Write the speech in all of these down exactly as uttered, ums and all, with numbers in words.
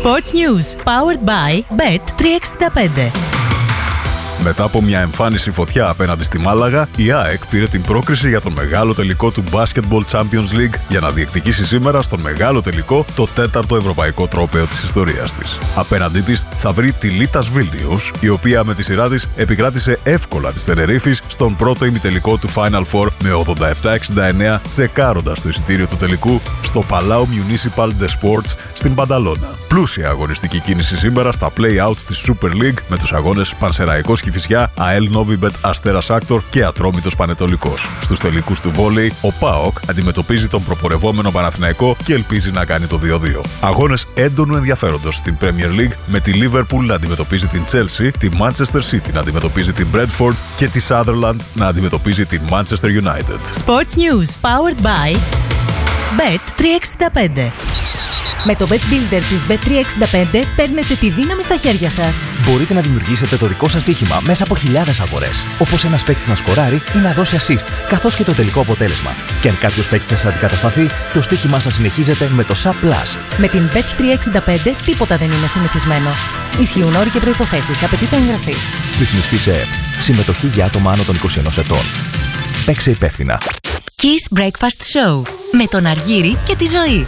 Sports News, powered by μπετ τριακόσια εξήντα πέντε. Μετά από μια εμφάνιση φωτιά απέναντι στη Μάλαγα, η ΑΕΚ πήρε την πρόκριση για τον μεγάλο τελικό του Basketball Champions League για να διεκδικήσει σήμερα στον μεγάλο τελικό το τέταρτο ευρωπαϊκό τρόπαιο της ιστορίας της. Απέναντί της θα βρει τη Λίτας Βίλνιους, η οποία με τη σειρά της επικράτησε εύκολα της Τενερίφης στον πρώτο ημιτελικό του Final Four με ογδόντα επτά εξήντα εννέα, τσεκάροντας το εισιτήριο του τελικού στο Palau Municipal de Sports στην Πανταλώνα. Πλούσια αγωνιστική κίνηση σήμερα στα play-outs της Super League με τους αγώνες Πανσεραϊκός Κηφισιά, ΑΕΛ Νόβιμπετ Αστέρας Άκτορ και Ατρόμητος Πανετολικός. Στους τελικούς του βόλεϊ, ο ΠΑΟΚ αντιμετωπίζει τον προπορευόμενο Παναθηναϊκό και ελπίζει να κάνει το δύο δύο. Αγώνες έντονου ενδιαφέροντος στην Premier League με τη Liverpool να αντιμετωπίζει την Chelsea, τη Manchester City να αντιμετωπίζει την Bradford και τη Sunderland να αντιμετωπίζει την Manchester United. Sports News, powered by μπετ τριακόσια εξήντα πέντε. Με το Bet Builder της μπετ τριακόσια εξήντα πέντε παίρνετε τη δύναμη στα χέρια σας. Μπορείτε να δημιουργήσετε το δικό σας στοίχημα μέσα από χιλιάδες αγορές, όπως ένας παίκτης να σκοράρει ή να δώσει assist, καθώς και το τελικό αποτέλεσμα. Και αν κάποιος παίκτης σας αντικατασταθεί, το στοίχημά σας συνεχίζεται με το Sub Plus. Με την μπετ τριακόσια εξήντα πέντε τίποτα δεν είναι συνηθισμένο. Ισχύουν όροι και προϋποθέσεις. Απαιτείται εγγραφή. Ρυθμιστή σε ΕΕΠ. Συμμετοχή για άτομα άνω των είκοσι ενός ετών. Παίξε υπεύθυνα. Kiss Breakfast Show με τον Αργύρη και τη Ζωή.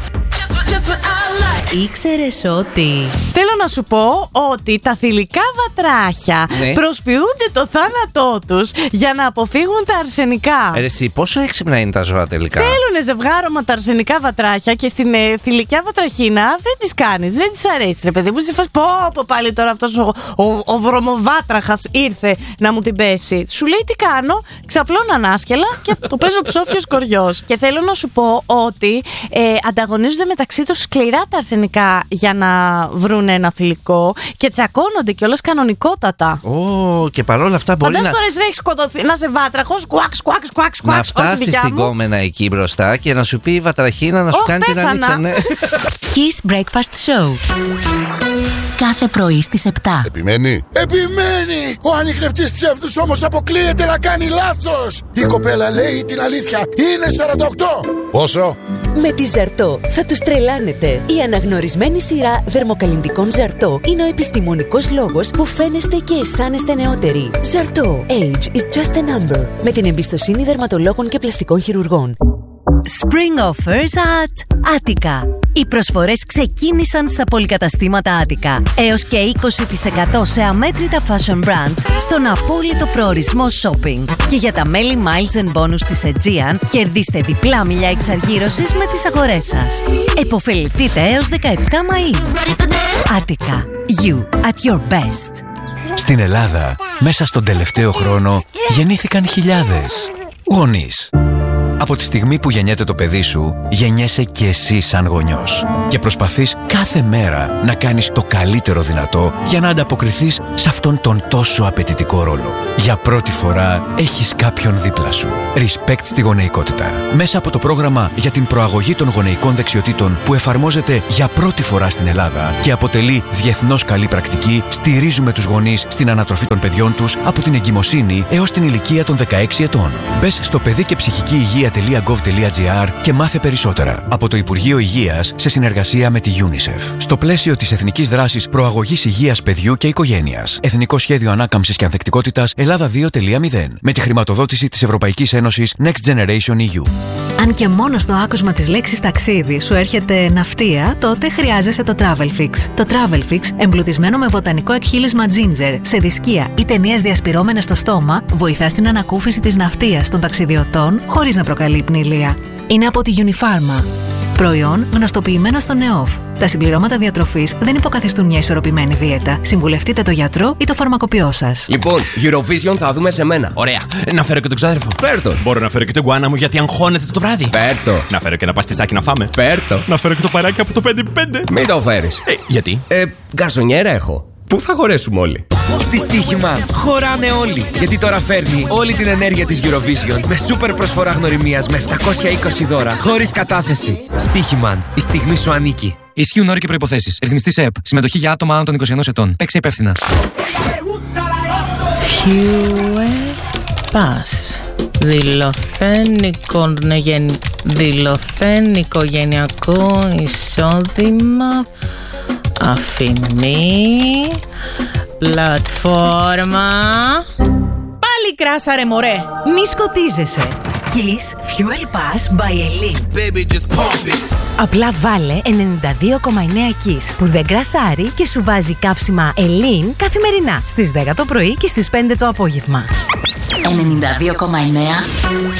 Ήξερες ότι... Θέλω να σου πω ότι τα θηλυκά βατράχια ναι. προσποιούνται το θάνατό τους για να αποφύγουν τα αρσενικά. Ρε εσύ, πόσο έξυπνα είναι τα ζώα τελικά. Θέλουνε ζευγάρωμα τα αρσενικά βατράχια και στην ε, θηλυκιά βατραχίνα δεν τις κάνεις, δεν τις αρέσει ρε παιδί μου. Σε φας πω, πω πάλι τώρα αυτός ο, ο, ο βρωμοβάτραχας ήρθε να μου την πέσει. Σου λέει τι κάνω, ξαπλώνω ανάσκελα και το παίζω ψόφιος κοριός. Και θέλω να σου πω ότι ε, ανταγωνίζονται μεταξύ τους σκληρά τα αρσενικά για να βρουν ένα θηλυκό και τσακώνονται κιόλας κανονικότατα. Ω, oh, και παρόλα αυτά μπορεί Φαντάς να... φορές να έχεις σκοτωθεί, να είσαι βάτραχος, κουάκ, κουάκ, κουάκ, να φτάσεις στην κόμενα εκεί μπροστά και να σου πει η βατραχίνα να σου oh, κάνει πέθανα. την άνοιξε. Kiss Breakfast Show. Κάθε πρωί στις επτά. Επιμένει. Επιμένει! Ο ανιχνευτής ψεύδους όμως αποκλείεται να κάνει λάθος. Η κοπέλα λέει την αλήθεια. Είναι σαράντα οκτώ. Πόσο? Με τη Ζαρτό θα τους τρελάνετε. Η αναγνωρισμένη σειρά δερμοκαλλυντικών Ζαρτό είναι ο επιστημονικός λόγος που φαίνεστε και αισθάνεστε νεότεροι. Ζαρτό. Age is just a number. Με την εμπιστοσύνη δερματολόγων και πλαστικών χειρουργών. Spring offers at Attica. Οι προσφορές ξεκίνησαν στα πολυκαταστήματα Attica. Έως και είκοσι τοις εκατό σε αμέτρητα fashion brands στον απόλυτο προορισμό shopping. Και για τα μέλη Miles and Bonus της Aegean, κερδίστε διπλά μιλιά εξαργύρωσης με τις αγορές σας. Εποφεληθείτε έως δεκαεπτά Μαΐου. Attica. You at your best. Στην Ελλάδα, μέσα στον τελευταίο χρόνο, γεννήθηκαν χιλιάδες γονείς. Από τη στιγμή που γεννιέται το παιδί σου, γεννιέσαι και εσύ σαν γονιός. Και προσπαθείς κάθε μέρα να κάνεις το καλύτερο δυνατό για να ανταποκριθείς σε αυτόν τον τόσο απαιτητικό ρόλο. Για πρώτη φορά έχεις κάποιον δίπλα σου. Respect στη γονεϊκότητα. Μέσα από το πρόγραμμα για την προαγωγή των γονεϊκών δεξιοτήτων που εφαρμόζεται για πρώτη φορά στην Ελλάδα και αποτελεί διεθνώς καλή πρακτική, στηρίζουμε τους γονείς στην ανατροφή των παιδιών τους από την εγκυμοσύνη έως την ηλικία των δεκαέξι ετών. Μπες στο παιδί και ψυχική υγεία .gov.gr και μάθε περισσότερα από το Υπουργείο Υγείας σε συνεργασία με τη UNICEF. Στο πλαίσιο της Εθνικής Δράσης Προαγωγής Υγείας Παιδιού και Οικογένειας. Εθνικό Σχέδιο Ανάκαμψης και Ανθεκτικότητας Ελλάδα δύο τελεία μηδέν. Με τη χρηματοδότηση της Ευρωπαϊκής Ένωσης Next Generation ι γιου. Αν και μόνο στο άκουσμα της λέξης ταξίδι σου έρχεται ναυτία, τότε χρειάζεσαι το Travelfix. Το Travelfix, εμπλουτισμένο με βοτανικό εκχύλισμα ginger, σε δισκία ή ταινίες διασπυρώμενες στο στόμα, βοηθά στην ανακούφιση της ναυτίας των ταξιδιωτών χωρίς να προκαλεί πνηλία. Είναι από τη Unifarma. Προϊόν γνωστοποιημένο στο ΝΕΟΦ. Τα συμπληρώματα διατροφής δεν υποκαθιστούν μια ισορροπημένη δίαιτα. Συμβουλευτείτε το γιατρό ή το φαρμακοποιό σας. Λοιπόν, Eurovision θα δούμε σε μένα. Ωραία. Να φέρω και τον ξάδερφο. Φέρτο. Μπορώ να φέρω και τον γουάνα μου γιατί αγχώνεται το βράδυ. Φέρτο. Να φέρω και ένα παστιτσάκι να φάμε. Φέρτο. Να φέρω και το παράκι από το πέντε πέντε. Μην το φέρεις. Ε, γιατί? Ε, γκαρσονιέρα έχω. Πού θα χωρέσουμε όλοι? Στη Στοίχημα χωράνε όλοι. Γιατί τώρα φέρνει όλη την ενέργεια της Eurovision με σούπερ προσφορά γνωριμίας με επτακόσια είκοσι δώρα χωρίς κατάθεση. Στοίχημα. Η στιγμή σου ανήκει. Ισχύουν όροι και προϋποθέσεις. Ρυθμιστή ΕΕΠ. Συμμετοχή για άτομα άνω των είκοσι ενός ετών. Παίξε υπεύθυνα. Χιούε Πας. Δηλωθέν οικογενειακό εισόδημα Αφηνή. Πλατφόρμα. Πάλι κράσα ρε μωρέ. Μη σκοτίζεσαι. Kiss Fuel Pass by Elin. Baby, just pump it. Απλά βάλε ενενήντα δύο κόμμα εννέα Kiss που δεν κρασάρει και σου βάζει καύσιμα Elin καθημερινά στις δέκα το πρωί και στις πέντε το απόγευμα. ενενήντα δύο κόμμα εννέα